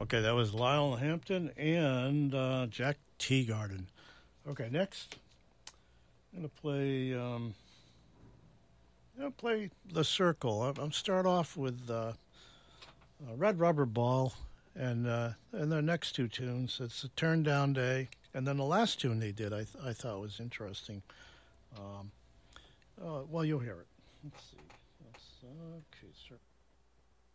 Okay, that was Lyle Hampton and Jack Teagarden. Okay, next I'm gonna play The Circle. I'm start off with Red Rubber Ball, and their next two tunes. It's a Turn Down Day, and then the last tune they did I thought was interesting. Well, you'll hear it. Let's see. Okay, sir.